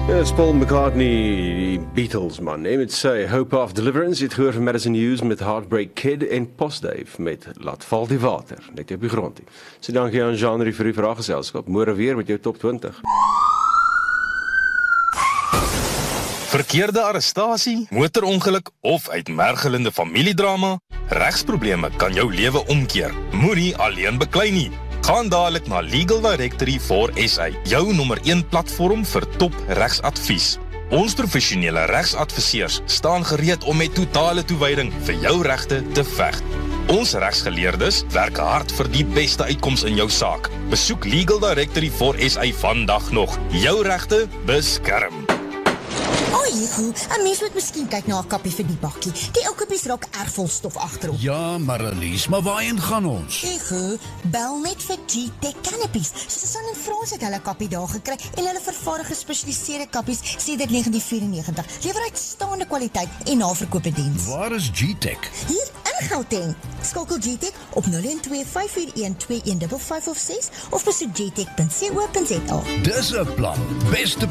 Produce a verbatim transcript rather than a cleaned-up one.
Ja, dit is Paul McCartney, die Beatles man, hè, met sy Hope of Deliverance. Het gehoor van Madison Hughes met Heartbreak Kid en Post Dave met Laat Val die Water, net op die grond. So dankie aan Jean-Marie vir die vraaggeselskap. Môre weer met jou top twintig. Verkeerde arrestasie, motorongeluk of uitmergelende familiedrama? Regsprobleme kan jou lewe omkeer. Moenie alleen beklei nie. Gaan dadelik na Legal Directory for S A, jou nommer een platform vir top regsadvies. Ons professionele regsadviseurs staan gereed om met totale toewyding vir jou regte te veg. Ons regsgeleerdes werk hard vir die beste uitkoms in jou saak. Besoek Legal Directory for S A vandag nog. Jou regte beskerm. Oei, Hugo, 'n mens moet miskien kyk na 'n kappie vir die bakkie. Die ou kappies raak erg vol stof agterop. Ja, Marlies, maar waarheen gaan ons? Hugo, bel net vir G-Tech Canopies. Susan en Frans het hulle kappie daar gekry en hulle vervaardig gespesialiseerde kappies sedert negentien vyf-en-negentig. Lewer uitstaande kwaliteit en naverkope diens. Waar is G-Tech? Hier in Gauteng. Skakel G-Tech op nul een twee vyf vier een twee een vyf vyf of ses of besoek g tech punt co punt za. Dis 'n plan. Beste